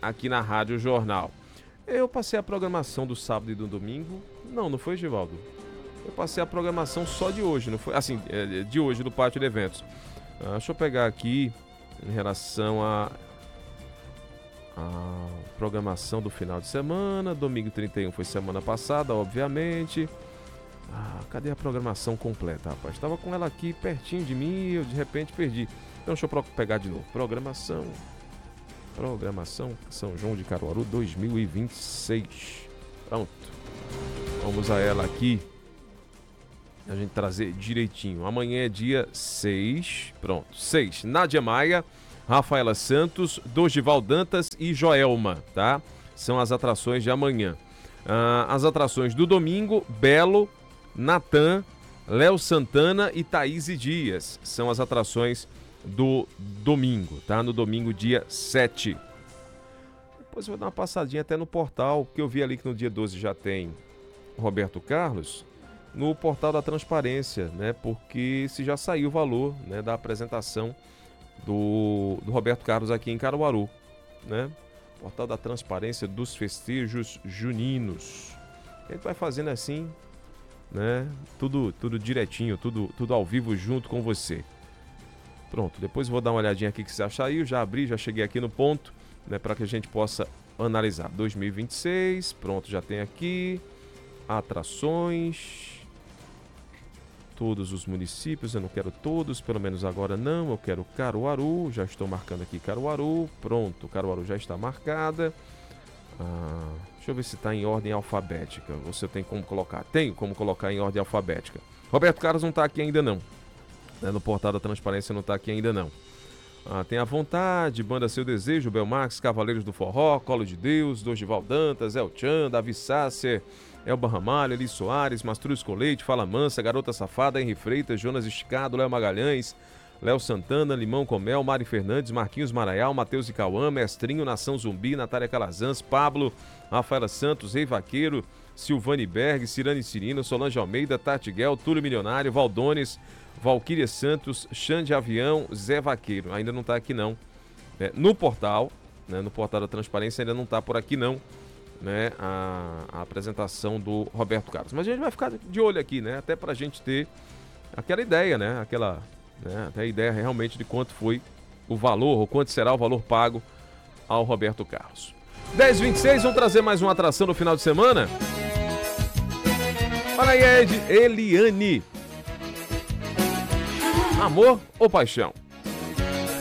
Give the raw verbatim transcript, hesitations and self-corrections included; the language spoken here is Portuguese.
aqui na Rádio Jornal. Eu passei a programação do sábado e do domingo. Não, não foi, Givaldo? Eu passei a programação só de hoje, não foi? Assim, de hoje, do Pátio de Eventos. Ah, deixa eu pegar aqui em relação a, a programação do final de semana. Domingo trinta e um foi semana passada, obviamente. Ah, cadê a programação completa, rapaz? Estava com ela aqui pertinho de mim e eu de repente perdi. Então deixa eu pegar de novo. Programação. Programação São João de Caruaru dois mil e vinte e seis. Pronto. Vamos a ela aqui. A gente trazer direitinho. Amanhã é dia seis. Pronto. seis. Nádia Maia, Rafaela Santos, Dorival Dantas e Joelma, tá? São as atrações de amanhã. Ah, as atrações do domingo, Belo, Natan, Léo Santana e Thaís Dias. São as atrações do domingo, tá? No domingo, dia sete. Depois eu vou dar uma passadinha até no portal, que eu vi ali que no dia doze já tem Roberto Carlos, no portal da transparência, né? Porque se já saiu o valor, né, da apresentação do, do Roberto Carlos aqui em Caruaru, né? Portal da transparência dos festejos juninos. A gente vai fazendo assim, né? Tudo, tudo direitinho, tudo, tudo ao vivo junto com você. Pronto, depois vou dar uma olhadinha aqui que já saiu, já abri, já cheguei aqui no ponto, né, para que a gente possa analisar. dois mil e vinte e seis, pronto, já tem aqui atrações, todos os municípios, eu não quero todos, pelo menos agora não, eu quero Caruaru, já estou marcando aqui Caruaru, pronto, Caruaru já está marcada. Ah, deixa eu ver se está em ordem alfabética, ou se eu tenho como colocar, tenho como colocar em ordem alfabética. Roberto Carlos não está aqui ainda não. No portal da transparência não está aqui ainda não. Ah, tem a vontade, Banda Seu Desejo, Belmax, Cavaleiros do Forró, Colo de Deus, Dorival Dantas, El Chan, Davi Sácer, Elba Ramalho, Eli Soares, Mastruz Colete, Fala Mansa, Garota Safada, Henri Freitas, Jonas Esticado, Léo Magalhães, Léo Santana, Limão Comel, Mari Fernandes, Marquinhos Maraial, Matheus e Cauã, Mestrinho, Nação Zumbi, Natália Calazans, Pablo, Rafaela Santos, Rei Vaqueiro, Silvane Berg, Cirane Cirino, Solange Almeida, Tati Guel, Túlio Milionário, Valdones, Valquíria Santos, Xande Avião, Zé Vaqueiro. Ainda não está aqui não. É, no portal, né, no portal da transparência ainda não está por aqui não, né, a, a apresentação do Roberto Carlos. Mas a gente vai ficar de olho aqui, né, até para a gente ter aquela ideia, né, aquela, né, até a ideia realmente de quanto foi o valor, ou quanto será o valor pago ao Roberto Carlos. dez e vinte e seis, vamos trazer mais uma atração no final de semana? Fala aí, Ed, Eliane. Amor ou paixão?